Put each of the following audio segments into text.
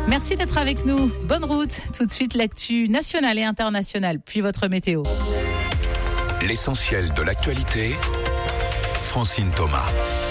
Merci d'être avec nous. Bonne route. Tout de suite, l'actu nationale et internationale, puis votre météo. L'essentiel de l'actualité, Francine Thomas.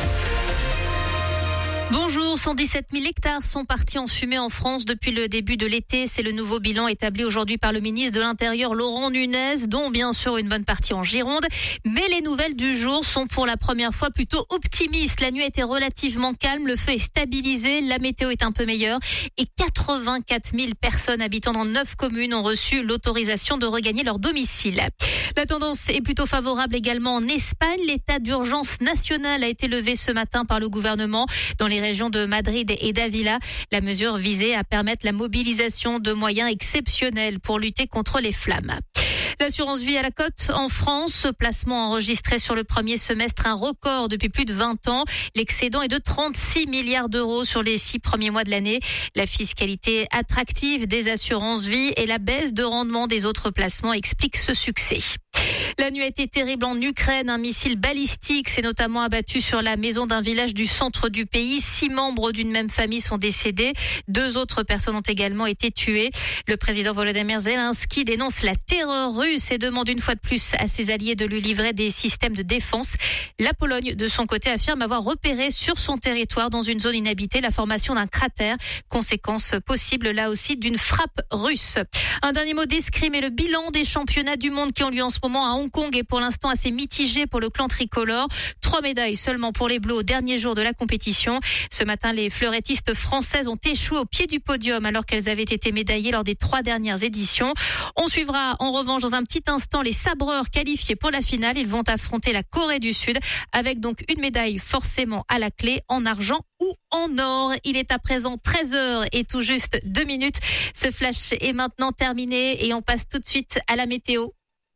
Bonjour, 117 000 hectares sont partis en fumée en France depuis le début de l'été. C'est le nouveau bilan établi aujourd'hui par le ministre de l'Intérieur, Laurent Nunez, dont bien sûr une bonne partie en Gironde. Mais les nouvelles du jour sont pour la première fois plutôt optimistes. La nuit a été relativement calme, le feu est stabilisé, la météo est un peu meilleure et 84 000 personnes habitant dans 9 communes ont reçu l'autorisation de regagner leur domicile. La tendance est plutôt favorable également en Espagne. L'état d'urgence national a été levé ce matin par le gouvernement dans les régions de Madrid et d'Avila. La mesure visait à permettre la mobilisation de moyens exceptionnels pour lutter contre les flammes. L'assurance vie à la cote en France, placement enregistré sur le premier semestre, un record depuis plus de 20 ans. L'excédent est de 36 milliards d'euros sur les 6 premiers mois de l'année. La fiscalité attractive des assurances vie et la baisse de rendement des autres placements expliquent ce succès. La nuit a été terrible en Ukraine. Un missile balistique s'est notamment abattu sur la maison d'un village du centre du pays. 6 membres d'une même famille sont décédés. 2 autres personnes ont également été tuées. Le président Volodymyr Zelensky dénonce la terreur russe et demande une fois de plus à ses alliés de lui livrer des systèmes de défense. La Pologne, de son côté, affirme avoir repéré sur son territoire, dans une zone inhabitée, la formation d'un cratère. Conséquence possible, là aussi, d'une frappe russe. Un dernier mot d'escrime et le bilan des championnats du monde qui ont lieu en ce moment à Hong Kong est pour l'instant assez mitigé pour le clan tricolore. 3 médailles seulement pour les Bleus au dernier jour de la compétition. Ce matin, les fleurettistes françaises ont échoué au pied du podium alors qu'elles avaient été médaillées lors des 3 dernières éditions. On suivra en revanche dans un petit instant les sabreurs qualifiés pour la finale. Ils vont affronter la Corée du Sud avec donc une médaille forcément à la clé en argent ou en or. Il est à présent 13h et tout juste 2 minutes. Ce flash est maintenant terminé et on passe tout de suite à la météo.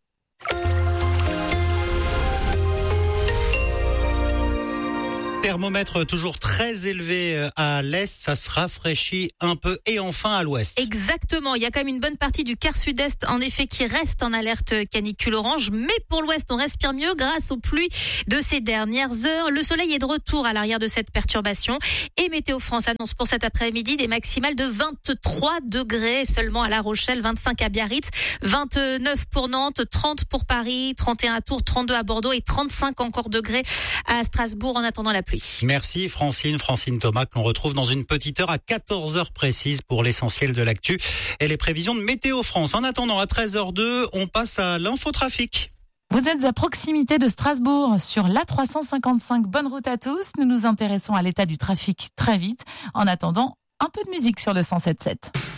Thermomètre toujours très élevé à l'est, ça se rafraîchit un peu et enfin à l'ouest. Exactement, il y a quand même une bonne partie du quart sud-est en effet qui reste en alerte canicule orange, mais pour l'ouest on respire mieux grâce aux pluies de ces dernières heures. Le soleil est de retour à l'arrière de cette perturbation et Météo France annonce pour cet après-midi des maximales de 23 degrés seulement à La Rochelle, 25 à Biarritz, 29 pour Nantes, 30 pour Paris, 31 à Tours, 32 à Bordeaux et 35 encore degrés à Strasbourg en attendant la pluie. Merci Francine Thomas, que l'on retrouve dans une petite heure à 14h précise pour l'essentiel de l'actu et les prévisions de Météo France. En attendant, à 13h02, on passe à l'infotrafic. Vous êtes à proximité de Strasbourg sur l'A355. Bonne route à tous. Nous nous intéressons à l'état du trafic très vite. En attendant, un peu de musique sur le 107.7.